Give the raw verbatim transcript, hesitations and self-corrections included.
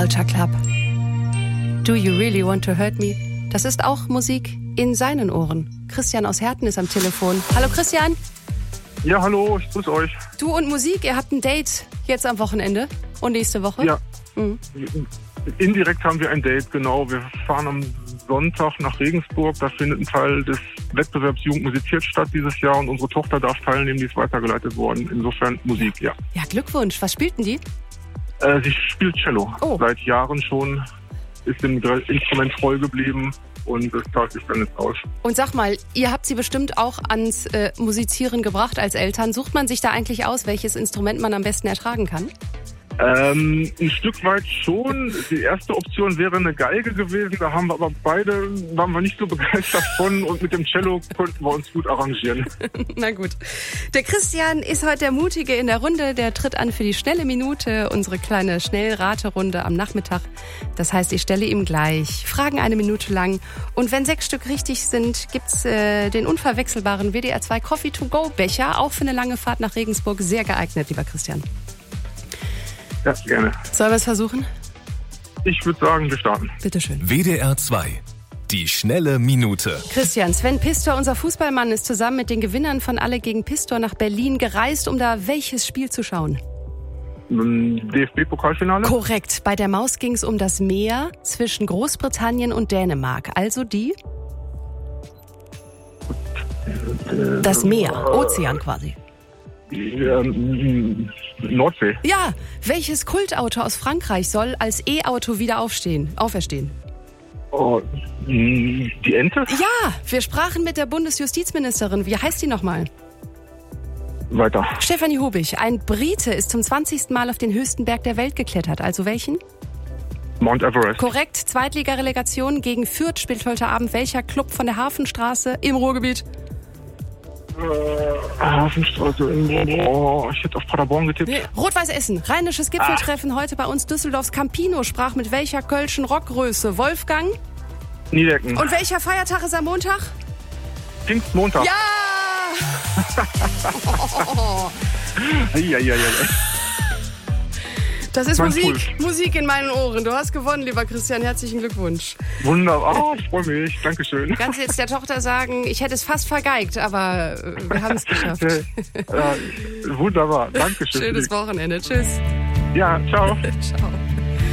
Culture Club. Do you really want to hurt me? Das ist auch Musik in seinen Ohren. Christian aus Herten ist am Telefon. Hallo Christian. Ja, hallo, ich grüße euch. Du und Musik, ihr habt ein Date jetzt am Wochenende und nächste Woche? Ja, mhm. Indirekt haben wir ein Date, genau. Wir fahren am Sonntag nach Regensburg. Da findet ein Teil des Wettbewerbs Jugend musiziert statt dieses Jahr und unsere Tochter darf teilnehmen, die ist weitergeleitet worden. Insofern Musik, ja. Ja, Glückwunsch. Was spielten die? Äh, sie spielt Cello. Oh. Seit Jahren schon, ist dem Instrument treu geblieben und das zahlt sich dann jetzt aus. Und sag mal, ihr habt sie bestimmt auch ans äh, Musizieren gebracht als Eltern. Sucht man sich da eigentlich aus, welches Instrument man am besten ertragen kann? Ähm, ein Stück weit schon. Die erste Option wäre eine Geige gewesen. Da haben wir aber beide, waren wir nicht so begeistert von und mit dem Cello konnten wir uns gut arrangieren. Na gut. Der Christian ist heute der Mutige in der Runde. Der tritt an für die schnelle Minute, unsere kleine Schnellraterunde am Nachmittag. Das heißt, ich stelle ihm gleich Fragen eine Minute lang. Und wenn sechs Stück richtig sind, gibt's äh, den unverwechselbaren W D R zwei Coffee to go Becher. Auch für eine lange Fahrt nach Regensburg sehr geeignet, lieber Christian. Ja, gerne. Sollen wir es versuchen? Ich würde sagen, wir starten. Bitte schön. W D R zwei. Die schnelle Minute. Christian, Sven Pistor, unser Fußballmann, ist zusammen mit den Gewinnern von Alle gegen Pistor nach Berlin gereist, um da welches Spiel zu schauen? D F B-Pokalfinale? Korrekt. Bei der Maus ging es um das Meer zwischen Großbritannien und Dänemark. Also die? Das Meer, Ozean quasi. Ähm, Nordsee. Ja, welches Kultauto aus Frankreich soll als E-Auto wieder aufstehen, auferstehen? Oh, die Ente? Ja, wir sprachen mit der Bundesjustizministerin. Wie heißt die nochmal? Weiter. Stefanie Hubich. Ein Brite ist zum zwanzigsten Mal auf den höchsten Berg der Welt geklettert. Also welchen? Mount Everest. Korrekt. Zweitligarelegation gegen Fürth spielt heute Abend welcher Club von der Hafenstraße im Ruhrgebiet? Äh, Hafenstraße. Oh, ich hätte auf Paderborn getippt. Nee. Rot-Weiß Essen. Rheinisches Gipfeltreffen ah. heute bei uns. Düsseldorfs Campino sprach mit welcher kölschen Rockgröße? Wolfgang? Niedecken. Und welcher Feiertag ist am Montag? Pfingstmontag. Ja! oh. ja, ja, ja, ja. Das ist Mein Musik, Puls. Musik in meinen Ohren. Du hast gewonnen, lieber Christian. Herzlichen Glückwunsch. Wunderbar. Oh, ich freue mich. Dankeschön. Kannst du jetzt der Tochter sagen, ich hätte es fast vergeigt, aber wir haben es geschafft. ja, wunderbar. Dankeschön. Schönes Wochenende. Tschüss. Ja, ciao. Ciao.